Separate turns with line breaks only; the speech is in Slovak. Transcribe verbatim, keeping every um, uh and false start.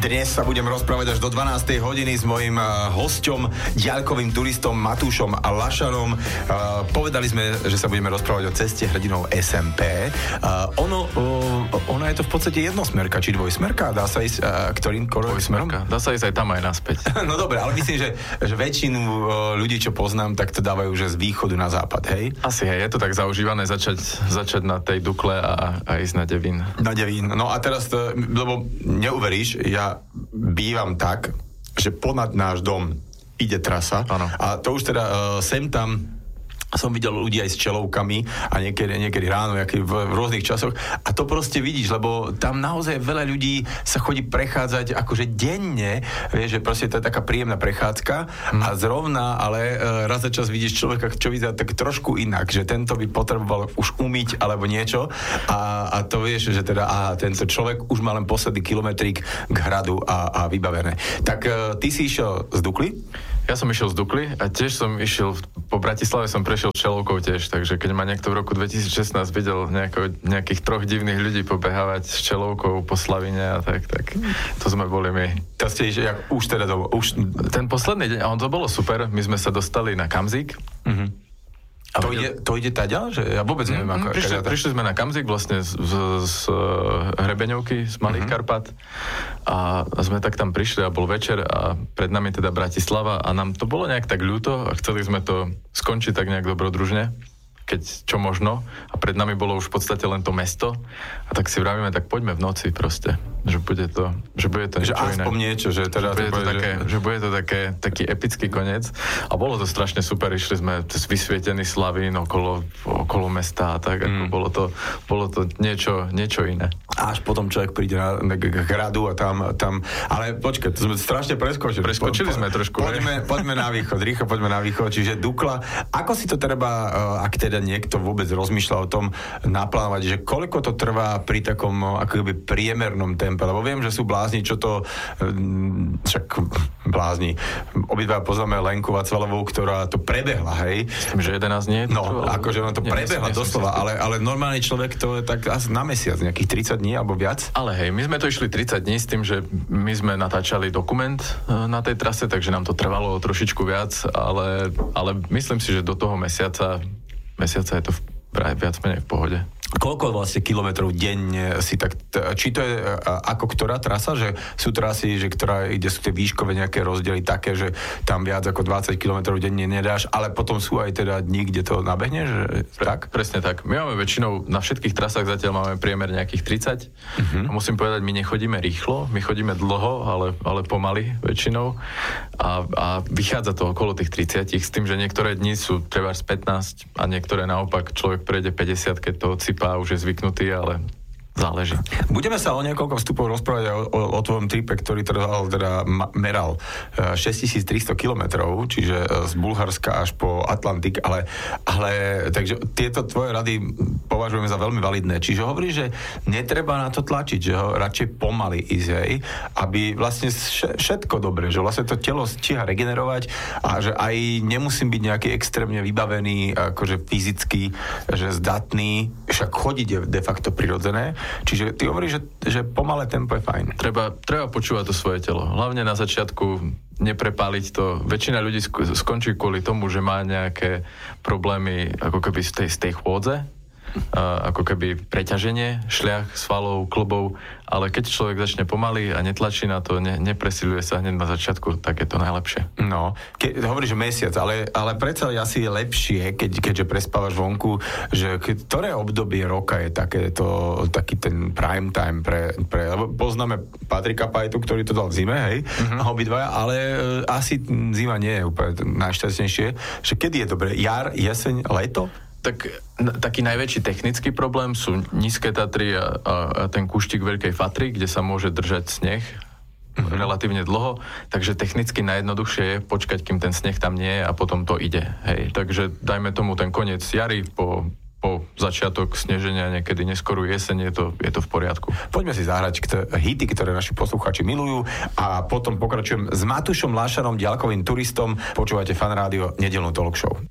Dnes sa budem rozprávať až do dvanástej hodiny s mojím uh, hosťom, diaľkovým turistom Matúšom Lašanom. Uh, povedali sme, že sa budeme rozprávať o ceste hrdinov es em pé. Uh, ono, uh, ona je to v podstate jednosmerka, či dvojsmerka? Dá sa ísť uh, ktorým smerom?
Dá sa ísť aj tam, aj naspäť.
No dobre, ale myslím, že, že väčšinu uh, ľudí, čo poznám, tak to dávajú že z východu na západ, hej?
Asi, hej, je to tak zaužívané začať, začať na tej Dukle a, a ísť na Devín.
Na Devín. No a teraz, to, lebo neuveríš, ja bývam tak, že ponad náš dom ide trasa.
Ano.
A to už teda uh, sem tam som videl ľudí aj s čelovkami a niekedy, niekedy ráno, niekedy v, v rôznych časoch a to proste vidíš, lebo tam naozaj veľa ľudí sa chodí prechádzať akože denne, vieš, že proste to je taká príjemná prechádzka hmm. a zrovna, ale uh, raz za čas vidíš človeka, čo vyzerá tak trošku inak, že tento by potreboval už umyť alebo niečo a, a to vieš, že teda aha, tento človek už má len posledný kilometrík k hradu a, a vybavené. Tak uh, ty si išiel z Dukly?
Ja som išiel z Dukly a tiež som išiel, po Bratislave som prešiel čelovkou tiež, takže keď ma niekto v roku dvetisícšestnásť videl nejako, nejakých troch divných ľudí pobehávať s čelovkou po Slavine a tak, tak to sme boli my.
To ste išli, už teda to, už...
Ten posledný deň, a on to bolo super, my sme sa dostali na Kamzik.
Mhm. A to, ide, to ide taďa? Že ja vôbec neviem, ako...
Prišli, prišli sme na Kamzik vlastne z, z, z Hrebeňovky, z Malých uh-huh. Karpat a sme tak tam prišli a bol večer a pred nami teda Bratislava a nám to bolo nejak tak ľúto a chceli sme to skončiť tak nejak dobrodružne, keď čo možno a pred nami bolo už v podstate len to mesto a tak si vravíme, tak poďme v noci proste, že bude to, že bude to niečo
že aspoň
iné.
niečo, že teda
že bude to,
povie,
také,
že...
že bude to také, taký epický koniec a bolo to strašne super, išli sme cez vysvietený Slavín okolo, okolo mesta a tak, mm. ako bolo to, bolo to niečo, niečo iné.
A až potom človek príde na, na k hradu a tam, tam, ale počkaj, to sme strašne preskočili.
Preskočili
po,
sme trošku.
Poďme, poďme na východ, rýchlo poďme na východ, čiže Dukla. Ako si to treba, ak teda niekto vôbec rozmýšľa o tom naplánovať, že koľko to trvá pri takom akoby priemernom tempe, lebo viem, že sú blázni, čo to však blázni. Obidva poznáme Lenku Vacvalovú, ktorá to prebehla, hej.
Myslím, že jedenásť nie?
No, akože ona to nie, prebehla nie, doslova, ale, ale normálny človek to je tak asi na mesiac, nejakých tridsať dní alebo viac.
Ale hej, my sme to išli tridsať dní s tým, že my sme natáčali dokument na tej trase, takže nám to trvalo trošičku viac, ale, ale myslím si, že do toho mesiaca mesiaca je to v, viac menej v pohode.
Koľko vlastne kilometrov denne si tak, či to je ako ktorá trasa, že sú trasy, že ktorá ide, sú tie výškové nejaké rozdiely také, že tam viac ako dvadsať kilometrov denne nedáš, ale potom sú aj teda dní, kde to nabehne, že tak?
Presne tak. My máme väčšinou, na všetkých trasách zatiaľ máme priemer nejakých tridsať. Uh-huh. A musím povedať, my nechodíme rýchlo, my chodíme dlho, ale, ale pomaly väčšinou a, a vychádza to okolo tých tridsať, s tým, že niektoré dni sú trebárs pätnásť a niektoré naopak človek prejde päťdesiat, keď to a už je zvyknutý, ale záleží. Budeme sa o niekoľko vstupov rozprávať o, o, o tvojom tripe, ktorý trval, teda meral šesťtisíctristo kilometrov, čiže z Bulharska až po Atlantik, ale, ale takže tieto tvoje rady považujeme za veľmi validné. Čiže hovorí, že netreba na to tlačiť, že ho radšej pomaly ísť, hej, aby vlastne všetko dobre, že vlastne to telo stíha regenerovať a že aj nemusím byť nejaký extrémne vybavený, akože fyzicky, že zdatný, však chodiť je de facto prirodzené. Čiže ty hovoríš, že, že pomalé tempo je fajn. Treba, treba počúvať to svoje telo. Hlavne na začiatku neprepáliť to. Väčšina ľudí sk- skončí kvôli tomu, že má nejaké problémy ako keby z tej, z tej chôdze, Uh, ako keby preťaženie šľach, svalov, klbov, ale keď človek začne pomaly a netlačí na to, ne, nepresiluje sa hneď na začiatku, tak je to najlepšie. No, ke, hovoríš mesiac, ale, ale predsa asi je lepšie, keď, keďže prespávaš vonku, že ktoré obdobie roka je také to, taký ten prime time pre, pre lebo poznáme Patrika Pajtu, ktorý to dal v zime, hej, uh-huh. obidvaja, ale uh, asi zima nie je úplne najšťastnejšie, že kedy je dobre? Jar, jeseň, leto? Tak n- taký najväčší technický problém sú nízke Tatry a, a, a ten kúštik Veľkej Fatry, kde sa môže držať sneh mm-hmm. relatívne dlho, takže technicky najjednoduchšie je počkať, kým ten sneh tam nie je a potom to ide. Hej. Takže dajme tomu ten koniec jary po, po začiatok sneženia, niekedy neskorú jeseň, je to, je to v poriadku. Poďme si zahrať kto, hity, ktoré naši poslucháči milujú a potom pokračujem s Matúšom Lašanom, diaľkovým turistom. Počúvate Fan Rádio, nedeľnú talk show.